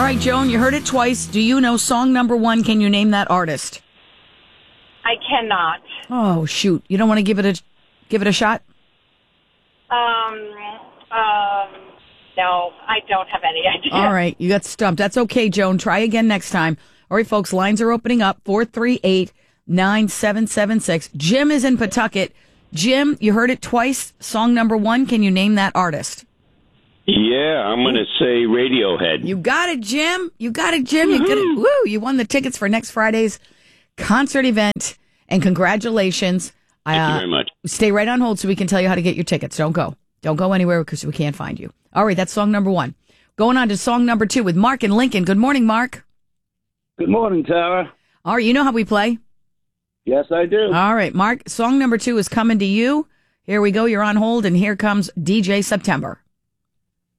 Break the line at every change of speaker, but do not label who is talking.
right, Joan, you heard it twice. Do you know song number 1? Can you name that artist?
I cannot.
Oh, shoot. You don't want to give it a shot?
No, I don't have any idea.
All right, you got stumped. That's okay, Joan. Try again next time. All right, folks, lines are opening up. 438-9776. Jim is in Pawtucket. Jim, you heard it twice. Song number 1. Can you name that artist?
Yeah, I'm going to say Radiohead.
You got it, Jim. You got it, Jim. You got it. Woo! You won the tickets for next Friday's concert event, and congratulations.
Thank you very much.
Stay right on hold so we can tell you how to get your tickets. Don't go. Don't go anywhere because we can't find you. All right, that's song number 1. Going on to song number 2 with Mark in Lincoln. Good morning, Mark.
Good morning, Tara.
All right, you know how we play?
Yes, I do.
All right, Mark, song number 2 is coming to you. Here we go. You're on hold, and here comes DJ September.